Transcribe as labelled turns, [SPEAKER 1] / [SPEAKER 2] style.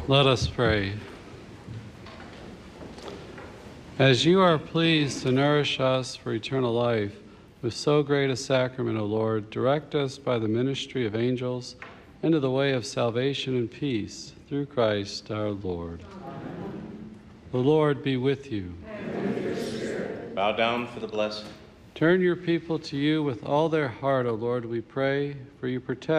[SPEAKER 1] Let us pray. As you are pleased to nourish us for eternal life with so great a sacrament, O Lord, direct us by the ministry of angels into the way of salvation and peace through Christ our Lord. Amen. The Lord be with you.
[SPEAKER 2] And with your spirit. Bow down for the blessing.
[SPEAKER 1] Turn your people to you with all their heart, O Lord, we pray, for you protect